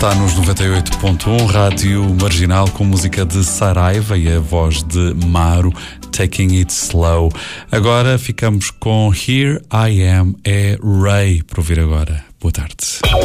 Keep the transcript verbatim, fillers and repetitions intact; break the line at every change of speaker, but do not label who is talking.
Está nos noventa e oito ponto um, Rádio Marginal, com música de Saraiva e a voz de Maru, Taking It Slow. Agora ficamos com Here I Am, é Ray, para ouvir agora. Boa tarde.